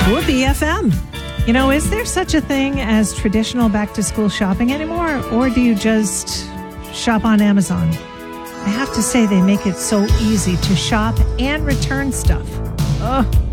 Whoopee FM. You know, is there such a thing as traditional back-to-school shopping anymore? Or do you just shop on Amazon? I have to say they make it so easy to shop and return stuff. Ugh.